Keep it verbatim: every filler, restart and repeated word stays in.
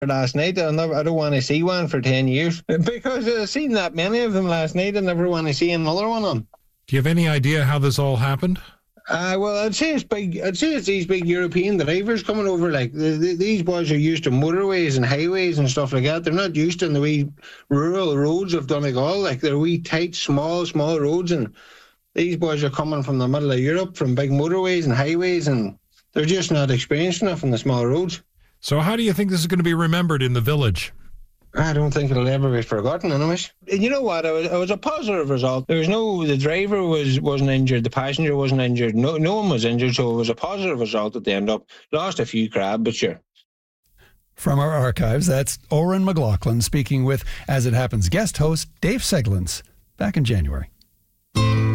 last night. I, never, I don't want to see one for ten years because I've seen that many of them last night. I never want to see another one on. Do you have any idea how this all happened? Uh, well, I'd say it's big. I'd say it's these big European drivers coming over. Like the, the, these boys are used to motorways and highways and stuff like that. They're not used to the wee rural roads of Donegal. Like they're wee tight, small, small roads, and these boys are coming from the middle of Europe, from big motorways and highways, and they're just not experienced enough in the small roads. So, how do you think this is going to be remembered in the village? I don't think it'll ever be forgotten, anyways. You know what? It was, it was a positive result. There was no, the driver was, wasn't injured, the passenger wasn't injured, no no one was injured, so it was a positive result at the end up. Lost a few crab, but sure. From our archives, that's Oren McLaughlin speaking with As It Happens guest host Dave Seglins back in January.